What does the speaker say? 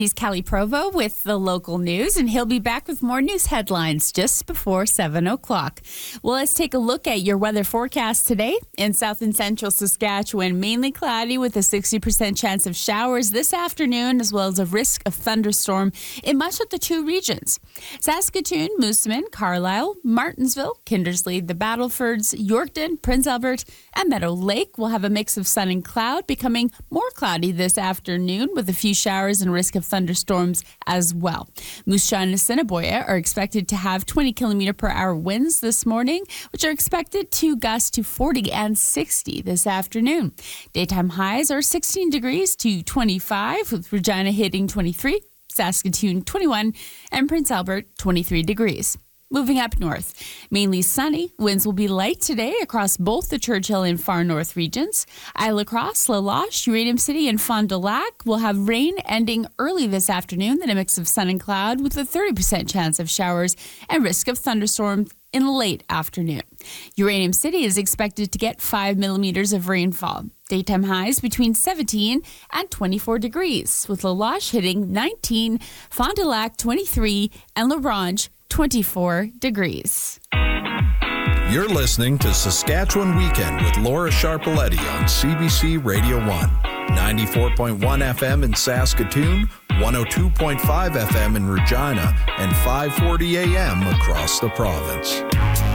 He's Kelly Provo with the local news, and he'll be back with more news headlines just before 7 o'clock. Well, let's take a look at your weather forecast today. In south and central Saskatchewan, mainly cloudy with a 60% chance of showers this afternoon, as well as a risk of thunderstorm in much of the two regions. Saskatoon, Moosomin, Carlisle, Martensville, Kindersley, the Battlefords, Yorkton, Prince Albert, and Meadow Lake will have a mix of sun and cloud, becoming more cloudy this afternoon with a few showers and risk of thunderstorms as well. Moose Jaw and Assiniboia are expected to have 20 kilometer per hour winds this morning, which are expected to gust to 40 and 60 this afternoon. Daytime highs are 16 degrees to 25, with Regina hitting 23, Saskatoon 21, and Prince Albert 23 degrees. Moving up north, mainly sunny. Winds will be light today across both the Churchill and Far North regions. Isle La Crosse, La Loche, Uranium City, and Fond du Lac will have rain ending early this afternoon, then a mix of sun and cloud with a 30% chance of showers and risk of thunderstorms in the late afternoon. Uranium City is expected to get 5 millimeters of rainfall. Daytime highs between 17 and 24 degrees, with La Loche hitting 19, Fond du Lac 23, and La Ronge 24 degrees. You're listening to Saskatchewan Weekend with Laura Sharpaletti on CBC Radio 1, 94.1 FM in Saskatoon, 102.5 FM in Regina, and 540 AM across the province.